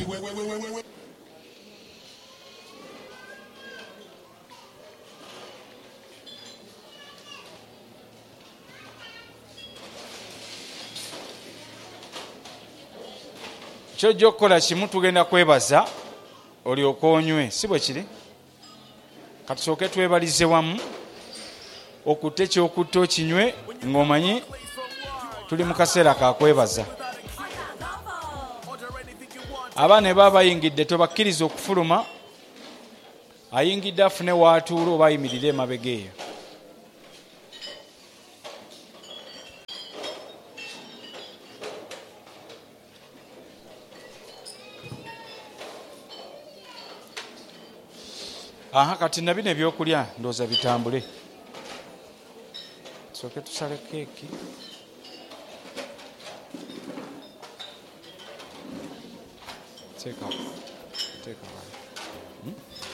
kyojja okukola kimu tugenda kwebaza olyoka onywe, si bwe kiri? Katusooke twebalize wamu okutte ekyokutta okinywe ng'omanyi tuli mu kaseera ka kwebaza. Abaana baba bayingidde tobakkiriza okufuluma, ayingidde afune waatuula oba ayimirire emabega eyo. Kati na bino ebyokulya ndooza bitambule. Tusooke tusale keeki. Teeka.